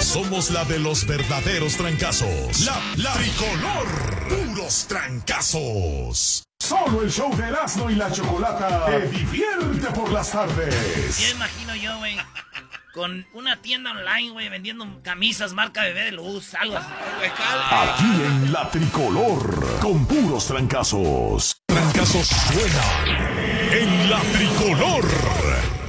somos la de los verdaderos trancazos. La tricolor. Puros trancazos. Solo el show de Erasmo y la Chocolata te divierte por las tardes. Ya imagino yo, güey, con una tienda online, güey, vendiendo camisas marca Bebé de Luz, algo así. Aquí en la tricolor, con puros trancazos. Trancazos suenan en la tricolor.